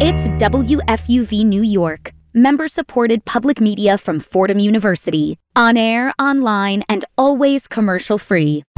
It's WFUV New York, member-supported public media from Fordham University. On air, online, and always commercial-free.